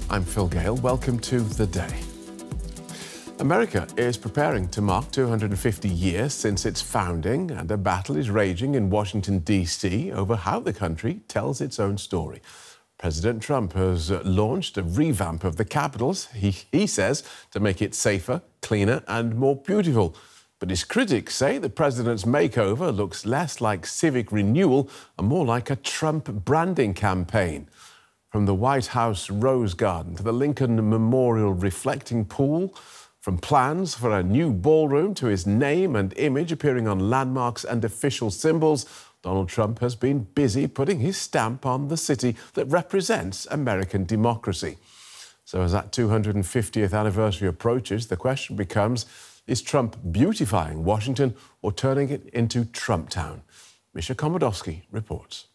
I'm Phil Gale. Welcome to The Day. America is preparing to mark 250 years since its founding, and a battle is raging in Washington, D.C. over how the country tells its own story. President Trump has launched a revamp of the Capitol, he says, to make it safer, cleaner and more beautiful. But his critics say the president's makeover looks less like civic renewal and more like a Trump branding campaign. From the White House Rose Garden to the Lincoln Memorial reflecting pool, from plans for a new ballroom to his name and image appearing on landmarks and official symbols, Donald Trump has been busy putting his stamp on the city that represents American democracy. So as that 250th anniversary approaches, the question becomes, is Trump beautifying Washington or turning it into Trump Town? Misha Komodowski reports.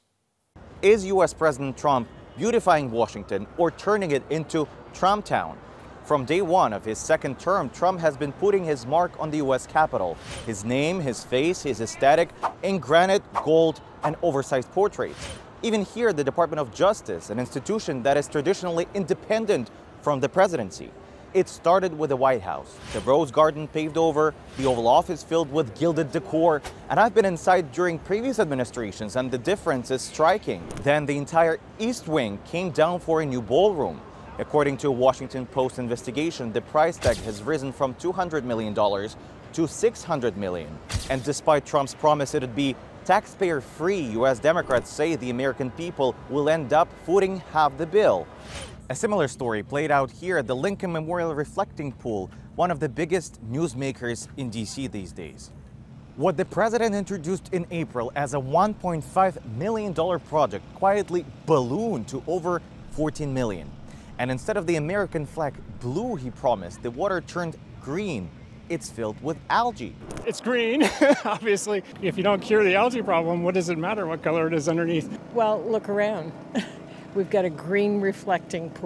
Is U.S. President Trump beautifying Washington or turning it into Trump Town? From day one of his second term, Trump has been putting his mark on the U.S. Capitol. His name, his face, his aesthetic in granite, gold, and oversized portraits. Even here, the Department of Justice, an institution that is traditionally independent from the presidency. It started with the White House, the Rose Garden paved over, the Oval Office filled with gilded decor, and I've been inside during previous administrations and the difference is striking. Then the entire East Wing came down for a new ballroom. According to a Washington Post investigation, the price tag has risen from $200 million to $600 million. And despite Trump's promise it would be taxpayer-free, U.S. Democrats say the American people will end up footing half the bill. A similar story played out here at the Lincoln Memorial Reflecting Pool, one of the biggest newsmakers in D.C. these days. What the president introduced in April as a $1.5 million project quietly ballooned to over $14 million. And instead of the American flag blue he promised, the water turned green. It's filled with algae. It's green, obviously. If you don't cure the algae problem, what does it matter what color it is underneath? Well, look around. We've got a green reflecting pool.